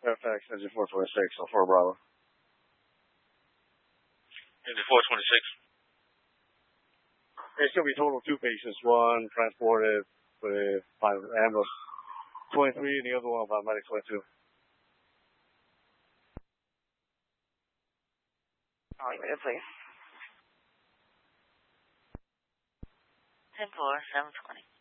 Fairfax, engine 426, on 4 Bravo. Engine 426. It should be total 2 patients, one transported with ambulance 23 and the other one by medic 22. All right, please. 10-4, 720.